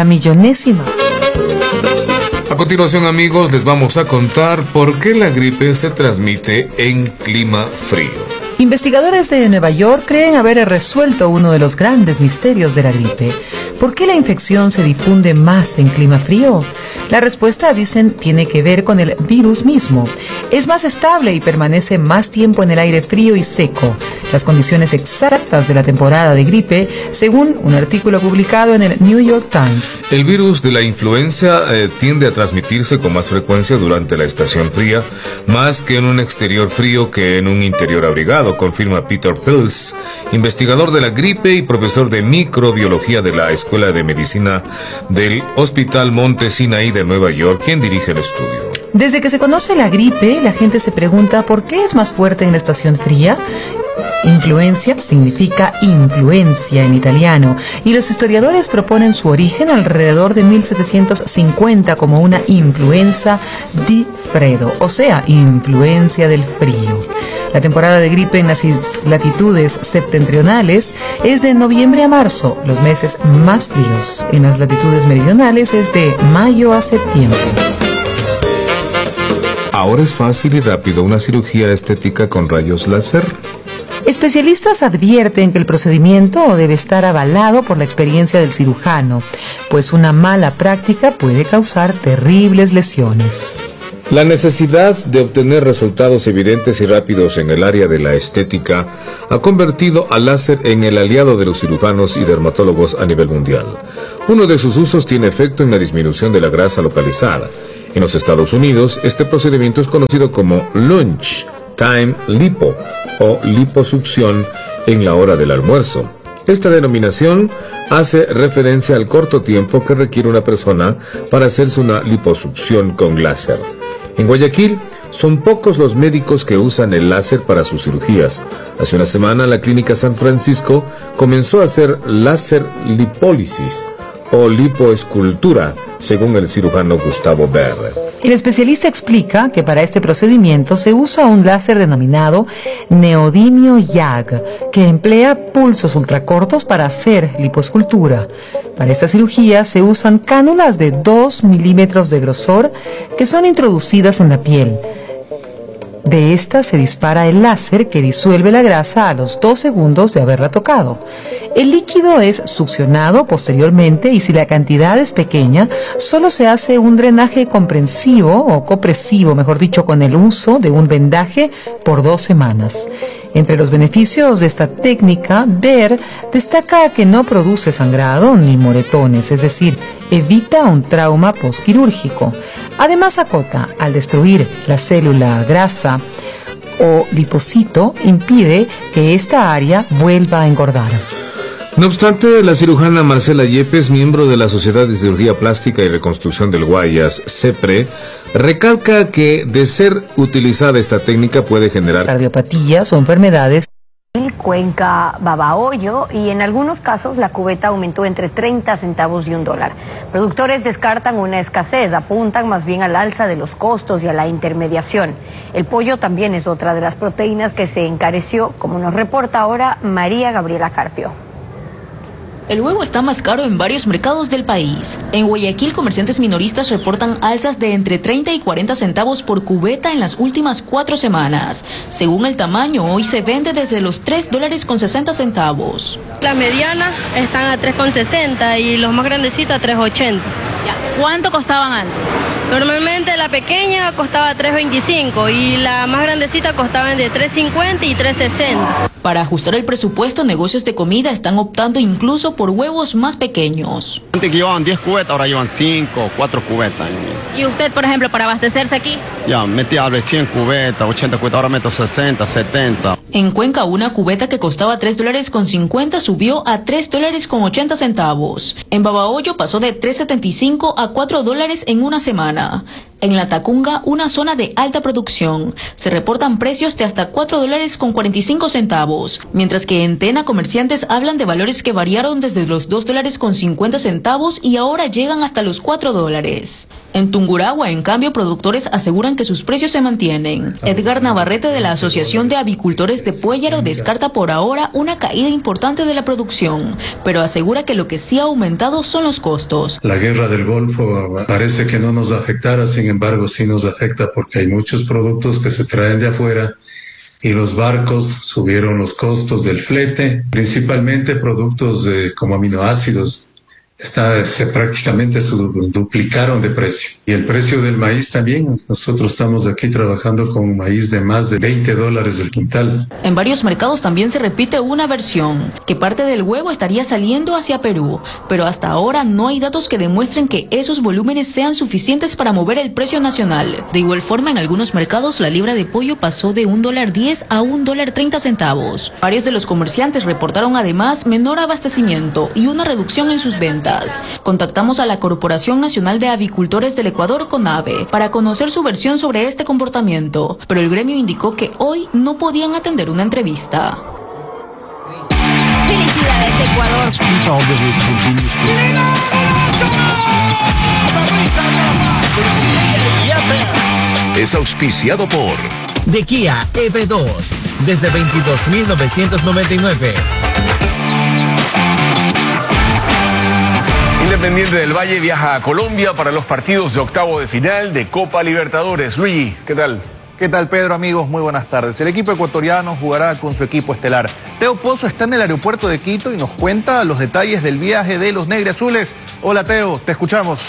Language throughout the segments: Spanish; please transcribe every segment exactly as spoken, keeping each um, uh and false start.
la millonésima. A continuación, amigos, les vamos a contar por qué la gripe se transmite en clima frío. Investigadores de Nueva York creen haber resuelto uno de los grandes misterios de la gripe. ¿Por qué la infección se difunde más en clima frío? La respuesta, dicen, tiene que ver con el virus mismo. Es más estable y permanece más tiempo en el aire frío y seco. Las condiciones exactas de la temporada de gripe, según un artículo publicado en el New York Times. El virus de la influenza eh, tiende a transmitirse con más frecuencia durante la estación fría, más que en un exterior frío que en un interior abrigado, confirma Peter Pills, investigador de la gripe y profesor de microbiología de la Escuela de Medicina del Hospital Monte Sinaí de Nueva York, quien dirige el estudio. Desde que se conoce la gripe, la gente se pregunta ¿por qué es más fuerte en la estación fría? Influencia significa influencia en italiano, y los historiadores proponen su origen alrededor de mil setecientos cincuenta como una influenza di freddo, o sea, influencia del frío. La temporada de gripe en las latitudes septentrionales es de noviembre a marzo, los meses más fríos. En las latitudes meridionales es de mayo a septiembre. Ahora es fácil y rápido una cirugía estética con rayos láser. Especialistas advierten que el procedimiento debe estar avalado por la experiencia del cirujano, pues una mala práctica puede causar terribles lesiones. La necesidad de obtener resultados evidentes y rápidos en el área de la estética ha convertido al láser en el aliado de los cirujanos y dermatólogos a nivel mundial. Uno de sus usos tiene efecto en la disminución de la grasa localizada. En los Estados Unidos, este procedimiento es conocido como lunch time lipo o liposucción en la hora del almuerzo. Esta denominación hace referencia al corto tiempo que requiere una persona para hacerse una liposucción con láser. En Guayaquil, son pocos los médicos que usan el láser para sus cirugías. Hace una semana, la Clínica San Francisco comenzó a hacer láser lipólisis o lipoescultura, según el cirujano Gustavo Berre. El especialista explica que para este procedimiento se usa un láser denominado neodimio Y A G, que emplea pulsos ultracortos para hacer lipoescultura. Para esta cirugía se usan cánulas de dos milímetros de grosor que son introducidas en la piel. De esta se dispara el láser que disuelve la grasa a los dos segundos de haberla tocado. El líquido es succionado posteriormente y si la cantidad es pequeña, solo se hace un drenaje comprensivo o copresivo, mejor dicho, con el uso de un vendaje por dos semanas. Entre los beneficios de esta técnica, Ver destaca que no produce sangrado ni moretones, es decir, evita un trauma postquirúrgico. Además, acota, al destruir la célula grasa o lipocito, impide que esta área vuelva a engordar. No obstante, la cirujana Marcela Yepes, miembro de la Sociedad de Cirugía Plástica y Reconstrucción del Guayas, CEPRE, recalca que de ser utilizada esta técnica puede generar cardiopatías o enfermedades. Cuenca, Babahoyo, y en algunos casos la cubeta aumentó entre treinta centavos y un dólar. Productores descartan una escasez, apuntan más bien al alza de los costos y a la intermediación. El pollo también es otra de las proteínas que se encareció, como nos reporta ahora María Gabriela Carpio. El huevo está más caro en varios mercados del país. En Guayaquil, comerciantes minoristas reportan alzas de entre treinta y cuarenta centavos por cubeta en las últimas cuatro semanas. Según el tamaño, hoy se vende desde los tres dólares con sesenta centavos. Las medianas están a tres con sesenta y los más grandecitos a tres ochenta. ¿Cuánto costaban antes? Normalmente la pequeña costaba tres veinticinco y la más grandecita costaban de tres cincuenta y tres sesenta. Para ajustar el presupuesto, negocios de comida están optando incluso por huevos más pequeños. Antes que llevaban diez cubetas, ahora llevan cinco, cuatro cubetas. ¿Y usted, por ejemplo, para abastecerse aquí? Ya, metía a ver cien cubetas, ochenta cubetas, ahora meto sesenta, setenta. En Cuenca, una cubeta que costaba tres dólares con cincuenta subió a tres dólares con ochenta centavos. En Babahoyo pasó de tres setenta y cinco a cuatro dólares en una semana. En La Tacunga, una zona de alta producción, se reportan precios de hasta cuatro dólares con cuarenta y cinco centavos, mientras que en Tena comerciantes hablan de valores que variaron desde los dos dólares con cincuenta centavos y ahora llegan hasta los cuatro dólares. En Tungurahua, en cambio, productores aseguran que sus precios se mantienen. Edgar Navarrete de la Asociación de Avicultores de Puéllaro descarta por ahora una caída importante de la producción, pero asegura que lo que sí ha aumentado son los costos. La guerra del Golfo parece que no nos afectará, sin embargo sí nos afecta porque hay muchos productos que se traen de afuera y los barcos subieron los costos del flete, principalmente productos de, como aminoácidos. Está, se prácticamente se duplicaron de precio. Y el precio del maíz también. Nosotros estamos aquí trabajando con maíz de más de veinte dólares el quintal. En varios mercados también se repite una versión, que parte del huevo estaría saliendo hacia Perú, pero hasta ahora no hay datos que demuestren que esos volúmenes sean suficientes para mover el precio nacional. De igual forma, en algunos mercados la libra de pollo pasó de un dólar diez a un dólar treinta centavos. Varios de los comerciantes reportaron además menor abastecimiento y una reducción en sus ventas. Contactamos a la Corporación Nacional de Avicultores del Ecuador, CONAVE, para conocer su versión sobre este comportamiento, pero el gremio indicó que hoy no podían atender una entrevista. ¡Felicidades, Ecuador! Es auspiciado por de Kia E V dos desde veintidós mil novecientos noventa y nueve. Independiente del Valle viaja a Colombia para los partidos de octavo de final de Copa Libertadores. Luigi, ¿qué tal? ¿Qué tal, Pedro? Amigos, muy buenas tardes. El equipo ecuatoriano jugará con su equipo estelar. Teo Pozo está en el aeropuerto de Quito y nos cuenta los detalles del viaje de los negriazules. Hola, Teo, te escuchamos.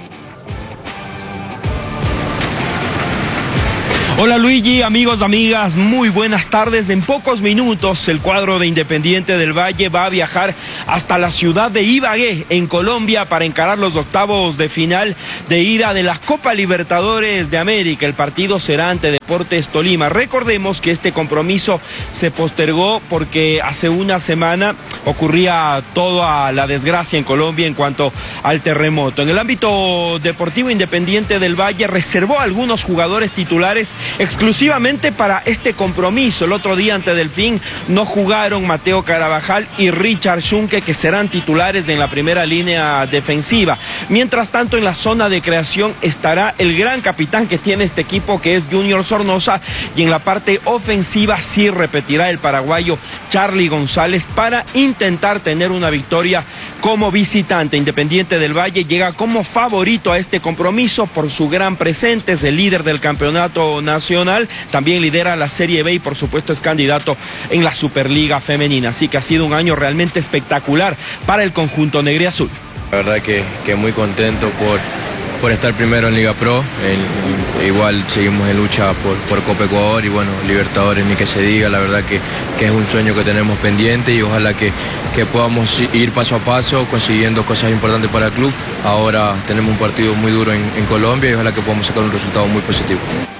Hola Luigi, amigos, amigas, muy buenas tardes. En pocos minutos el cuadro de Independiente del Valle va a viajar hasta la ciudad de Ibagué, en Colombia, para encarar los octavos de final de ida de la Copa Libertadores de América. El partido será ante Deportes Tolima. Recordemos que este compromiso se postergó porque hace una semana ocurría toda la desgracia en Colombia en cuanto al terremoto. En el ámbito deportivo, Independiente del Valle reservó a algunos jugadores titulares exclusivamente para este compromiso. El otro día ante Delfín no jugaron Mateo Carabajal y Richard Schunke, que serán titulares en la primera línea defensiva. Mientras tanto, en la zona de creación estará el gran capitán que tiene este equipo, que es Junior Sornosa, y en la parte ofensiva sí repetirá el paraguayo Charly González para intentar tener una victoria como visitante. Independiente del Valle llega como favorito a este compromiso por su gran presente, es el líder del campeonato nacional, también lidera la Serie B y por supuesto es candidato en la Superliga Femenina. Así que ha sido un año realmente espectacular para el conjunto negriazul. La verdad que, que muy contento por, por estar primero en Liga Pro. El, igual seguimos en lucha por, por Copa Ecuador y bueno, Libertadores ni que se diga. La verdad que, que es un sueño que tenemos pendiente y ojalá que, que podamos ir paso a paso consiguiendo cosas importantes para el club. Ahora tenemos un partido muy duro en, en Colombia y ojalá que podamos sacar un resultado muy positivo.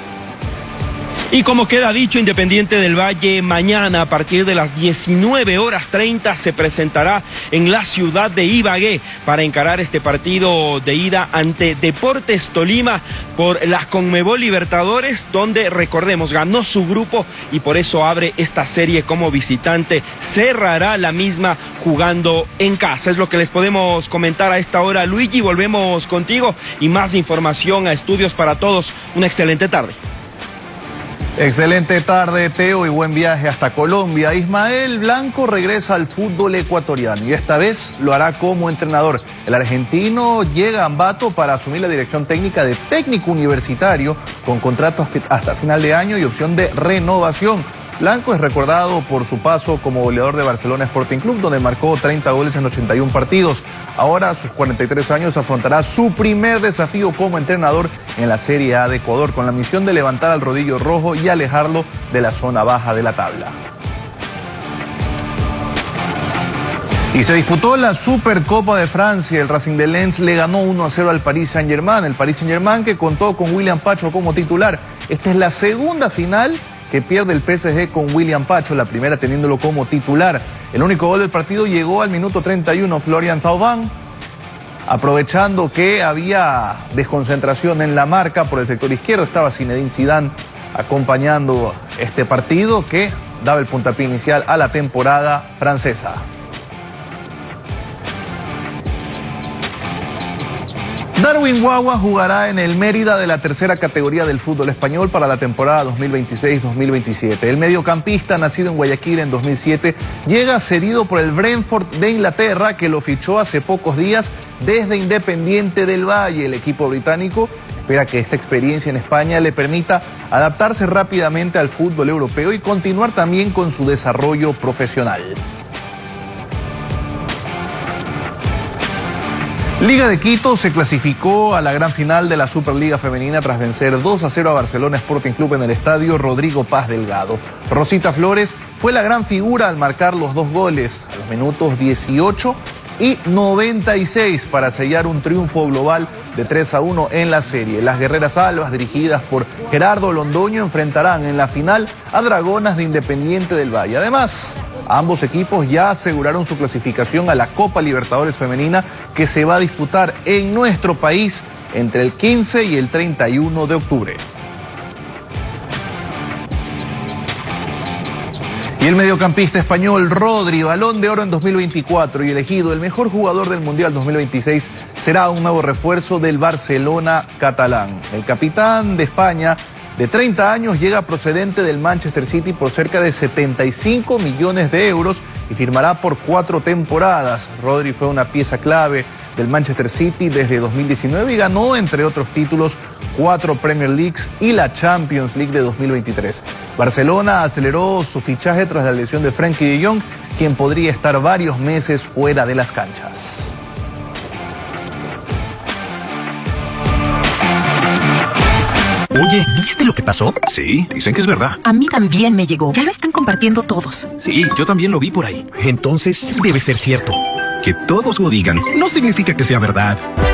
Y como queda dicho, Independiente del Valle mañana a partir de las diecinueve horas treinta se presentará en la ciudad de Ibagué para encarar este partido de ida ante Deportes Tolima por la Conmebol Libertadores, donde recordemos ganó su grupo y por eso abre esta serie como visitante. Cerrará la misma jugando en casa. Es lo que les podemos comentar a esta hora, Luigi. Volvemos contigo y más información a Estudios para Todos. Una excelente tarde. Excelente tarde, Teo, y buen viaje hasta Colombia. Ismael Blanco regresa al fútbol ecuatoriano y esta vez lo hará como entrenador. El argentino llega a Ambato para asumir la dirección técnica de técnico universitario con contrato hasta final de año y opción de renovación. Blanco es recordado por su paso como goleador de Barcelona Sporting Club, donde marcó treinta goles en ochenta y uno partidos. Ahora, a sus cuarenta y tres años, afrontará su primer desafío como entrenador en la Serie A de Ecuador, con la misión de levantar al rodillo rojo y alejarlo de la zona baja de la tabla. Y se disputó la Supercopa de Francia. El Racing de Lens le ganó uno a cero al Paris Saint-Germain. El Paris Saint-Germain que contó con William Pacho como titular. Esta es la segunda final que pierde el P S G con William Pacho, la primera teniéndolo como titular. El único gol del partido llegó al minuto treinta y uno. Florian Thauvin Aprovechando que había desconcentración en la marca por el sector izquierdo, estaba Zinedine Zidane acompañando este partido que daba el puntapié inicial a la temporada francesa. Darwin Guagua jugará en el Mérida de la tercera categoría del fútbol español para la temporada dos mil veintiséis dos mil veintisiete. El mediocampista, nacido en Guayaquil en dos mil siete, llega cedido por el Brentford de Inglaterra, que lo fichó hace pocos días desde Independiente del Valle. El equipo británico espera que esta experiencia en España le permita adaptarse rápidamente al fútbol europeo y continuar también con su desarrollo profesional. Liga de Quito se clasificó a la gran final de la Superliga Femenina tras vencer dos a cero a Barcelona Sporting Club en el estadio Rodrigo Paz Delgado. Rosita Flores fue la gran figura al marcar los dos goles a los minutos dieciocho y noventa y seis para sellar un triunfo global de tres a uno en la serie. Las guerreras albas, dirigidas por Gerardo Londoño, enfrentarán en la final a Dragonas de Independiente del Valle. Además, ambos equipos ya aseguraron su clasificación a la Copa Libertadores Femenina, que se va a disputar en nuestro país entre el quince y el treinta y uno de octubre. Y el mediocampista español Rodri, Balón de Oro en dos mil veinticuatro y elegido el mejor jugador del Mundial dos mil veintiséis, será un nuevo refuerzo del Barcelona catalán. El capitán de España, de treinta años, llega procedente del Manchester City por cerca de setenta y cinco millones de euros y firmará por cuatro temporadas. Rodri fue una pieza clave del Manchester City desde dos mil diecinueve y ganó, entre otros títulos, cuatro Premier Leagues y la Champions League de dos mil veintitrés. Barcelona aceleró su fichaje tras la lesión de Frenkie de Jong, quien podría estar varios meses fuera de las canchas. Oye, ¿viste lo que pasó? Sí, dicen que es verdad. A mí también me llegó. Ya lo están compartiendo todos. Sí, yo también lo vi por ahí. Entonces, debe ser cierto. Que todos lo digan no significa que sea verdad.